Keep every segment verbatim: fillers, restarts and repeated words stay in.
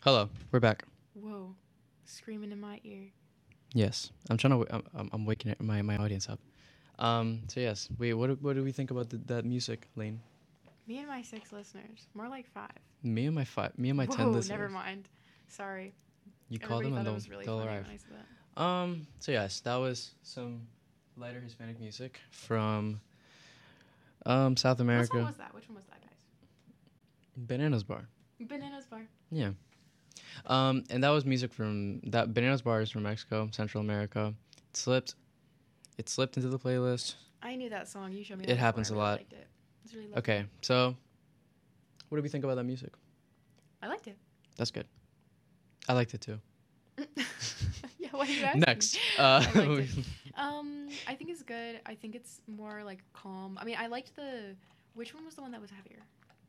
Hello, we're back. Whoa, screaming in my ear. Yes, I'm trying to. W- I'm, I'm waking it- my my audience up. Um. So yes, wait. What do- what do we think about the, that music, Lane? Me and my six listeners. More like five. Me and my five. Me and my Whoa, ten listeners. never mind. Sorry. You call them Everybody and thought they'll it was really they'll funny arrive. when I said that. Um. So yes, that was some lighter Hispanic music from um South Which one America. was that? Which one was that, guys? Bananas Bar. Bananas Bar. Yeah. Um. And that was music from that Bananas Bar is from Mexico, Central America. It slipped. It slipped into the playlist. I knew that song. You showed me It that before. happens I a really lot. Liked it. It was really lovely. Okay. So, what do we think about that music? I liked it. That's good. I liked it too. Yeah, what are you asking? Next. Uh, I liked it. Um, I think it's good. I think it's more like calm. I mean, I liked the. Which one was the one that was heavier?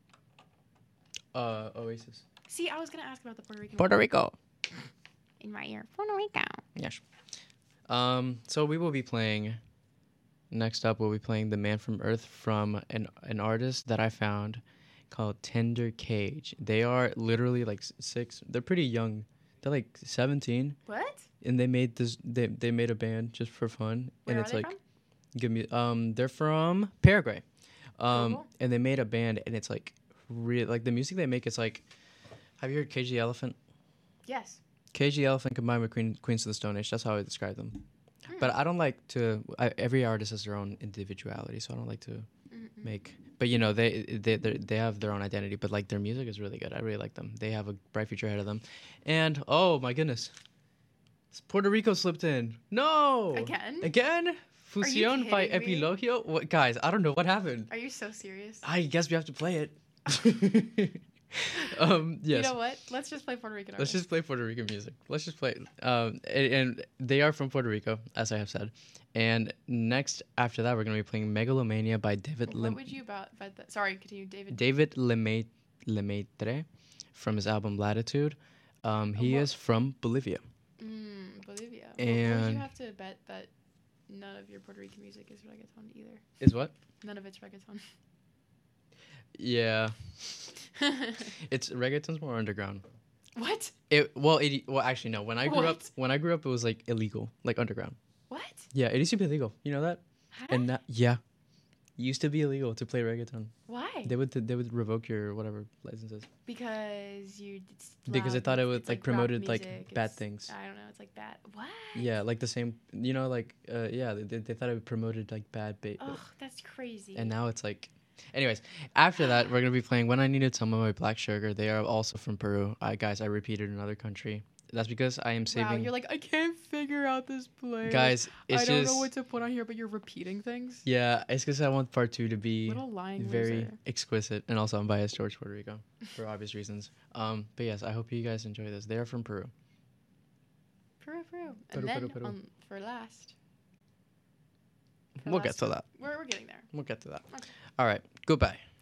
uh, Oasis. See, I was gonna ask about the Puerto Rican. Puerto one. Rico. In my ear, Puerto Rico. Yes. Um, so we will be playing. Next up, we'll be playing "The Man from Earth" from an an artist that I found called Tender Cage. They are literally like s- six. They're pretty young. They're like seventeen, What? and they made this. They they made a band just for fun, Where and are it's they like from? give me. Um, they're from Paraguay. Um, Cool. and they made a band, and it's like real. Like the music they make is like. Have you heard Cage the Elephant? Yes. Cage the Elephant combined with Queen, Queens of the Stone Age. That's how I describe them. Hmm. But I don't like to. I, every artist has their own individuality, so I don't like to Mm-mm. make. But you know, they they they they have their own identity. But like their music is really good. I really like them. They have a bright future ahead of them. And oh my goodness, Puerto Rico slipped in. No. Again? Again. Fusión by kidding me? Epilogio. What guys? I don't know what happened. Are you so serious? I guess we have to play it. um. Yes. You know what? Let's just play Puerto Rican Let's artists. just play Puerto Rican music. Let's just play. Um, and, and they are from Puerto Rico, as I have said. And next, after that, we're gonna be playing "Megalomania" by David What Lem- would you about, about that? Sorry, continue, David. David Lemay- Lemaitre from his album Latitude. Um, he what- is from Bolivia. Mm, Bolivia. What, what would And- you have to bet that none of your Puerto Rican music is reggaeton either? Is what? None of it's reggaeton. Yeah, it's reggaeton's more underground. What? It well, it well actually no. When I grew up, What? when I grew up, it was like illegal, like underground. What? Yeah, it used to be illegal. You know that? Huh? And that yeah, it used to be illegal to play reggaeton. Why? They would they would revoke your whatever licenses because you. It's because they loud thought it music, would it's like rock promoted like music, bad it's- things. I don't know. It's like bad. What? Yeah, like the same. You know, like uh, yeah, they, they thought it promoted like bad bait. Ugh, that's crazy. And now it's like. Anyways, after that, we're gonna be playing "When I Needed Someone" by Black Sugar. They are also from Peru. I guys, I repeated another country. That's because I am wow, saving. you're like I can't figure out this place. Guys, it's I don't just know what to put on here, but you're repeating things. yeah, it's because I want part two to be Little lying very loser. exquisite, and also I'm biased towards Puerto Rico for obvious reasons. Um, but yes, I hope you guys enjoy this. They are from Peru. Peru, Peru. Peru, And then Peru, Peru. Um, for last. For We'll last- get to that. We're, we're getting there. We'll get to that. Okay. All right. Goodbye.